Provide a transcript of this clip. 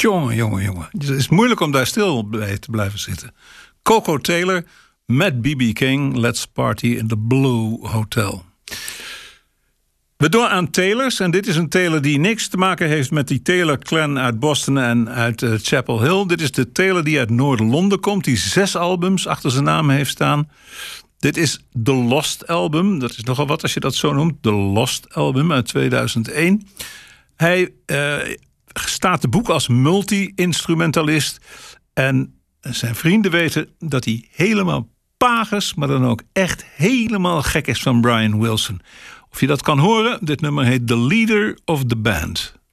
Jongen. Het is moeilijk om daar stil bij te blijven zitten. Coco Taylor met B.B. King. Let's Party in the Blue Hotel. We doen aan Taylors. En dit is een Taylor die niks te maken heeft met die Taylor clan uit Boston en uit Chapel Hill. Dit is de Taylor die uit Noord-Londen komt. Die 6 albums achter zijn naam heeft staan. Dit is The Lost Album. Dat is nogal wat als je dat zo noemt. The Lost Album uit 2001. Hij staat te boek als multi-instrumentalist. En zijn vrienden weten dat hij helemaal pagers, maar dan ook echt helemaal gek is van Brian Wilson. Of je dat kan horen, dit nummer heet The Leader of the Band.